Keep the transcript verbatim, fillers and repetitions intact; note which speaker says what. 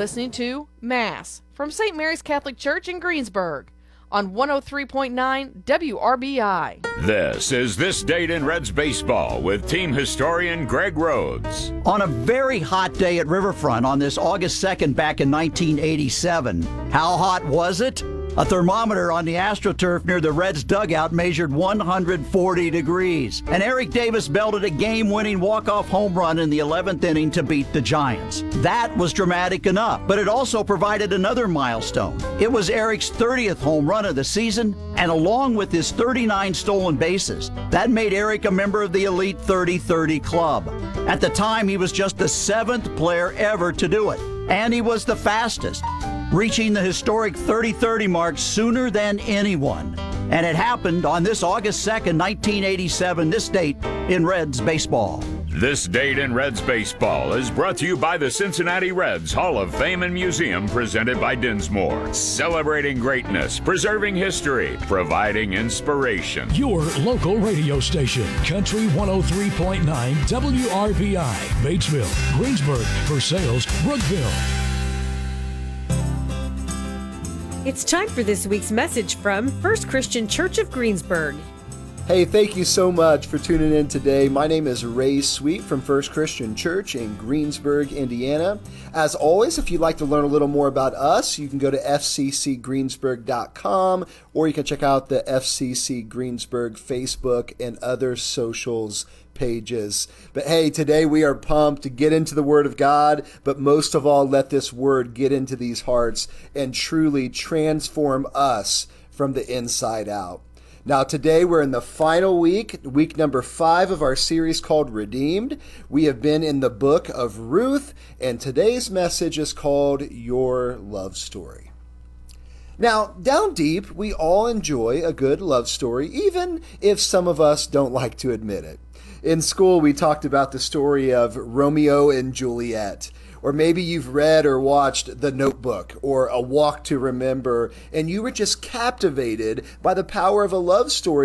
Speaker 1: listening to Mass from Saint Mary's Catholic Church in Greensburg on one oh three point nine W R B I.
Speaker 2: This is This Date in Reds Baseball with team historian Greg Rhodes.
Speaker 3: On a very hot day at Riverfront on this August second back in nineteen eighty-seven, how hot was it? A thermometer on the AstroTurf near the Reds dugout measured one hundred forty degrees, and Eric Davis belted a game-winning walk-off home run in the eleventh inning to beat the Giants. That was dramatic enough, but it also provided another milestone. It was Eric's thirtieth home run of the season, and along with his thirty-nine stolen bases, that made Eric a member of the elite thirty thirty club. At the time, he was just the seventh player ever to do it, and he was the fastest, reaching the historic thirty thirty mark sooner than anyone. And it happened on this August second, nineteen eighty-seven, this date in Reds baseball.
Speaker 2: This Date in Reds Baseball is brought to you by the Cincinnati Reds Hall of Fame and Museum, presented by Dinsmore. Celebrating greatness, preserving history, providing inspiration.
Speaker 4: Your local radio station, Country one oh three point nine W R B I, Batesville, Greensburg, Versailles, Brookville.
Speaker 5: It's time for this week's message from First Christian Church of Greensburg.
Speaker 6: Hey, thank you so much for tuning in today. My name is Ray Sweet from First Christian Church in Greensburg, Indiana. As always, if you'd like to learn a little more about us, you can go to f c c greensburg dot com, or you can check out the F C C Greensburg Facebook and other socials pages. But hey, today we are pumped to get into the Word of God, but most of all, let this Word get into these hearts and truly transform us from the inside out. Now, today we're in the final week, week number five of our series called Redeemed. We have been in the book of Ruth, and today's message is called Your Love Story. Now, down deep, we all enjoy a good love story, even if some of us don't like to admit it. In school, we talked about the story of Romeo and Juliet. Or maybe you've read or watched The Notebook or A Walk to Remember, and you were just captivated by the power of a love story